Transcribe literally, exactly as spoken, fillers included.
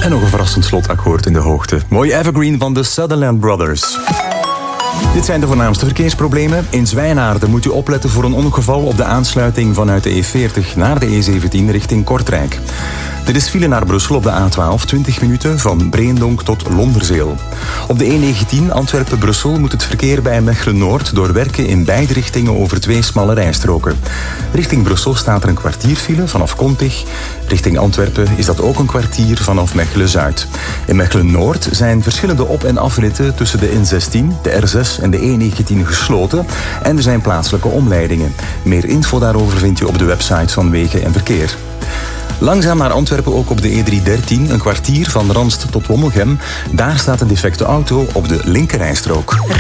En nog een verrassend slotakkoord in de hoogte. Mooi evergreen van de Sutherland Brothers. Dit zijn de voornaamste verkeersproblemen. In Zwijnaarden moet u opletten voor een ongeval op de aansluiting vanuit de E veertig naar de E zeventien richting Kortrijk. Er is file naar Brussel op de A twaalf, twintig minuten van Breendonk tot Londerzeel. Op de E negentien Antwerpen-Brussel moet het verkeer bij Mechelen-Noord door werken in beide richtingen over twee smalle rijstroken. Richting Brussel staat er een kwartierfile vanaf Kontig. Richting Antwerpen is dat ook een kwartier vanaf Mechelen-Zuid. In Mechelen-Noord zijn verschillende op- en afritten tussen de N zestien, de R zes en de E negentien gesloten en er zijn plaatselijke omleidingen. Meer info daarover vind je op de website van Wegen en Verkeer. Langzaam naar Antwerpen ook op de E driehonderddertien, een kwartier van Ranst tot Wommelgem. Daar staat een defecte auto op de linkerrijstrook.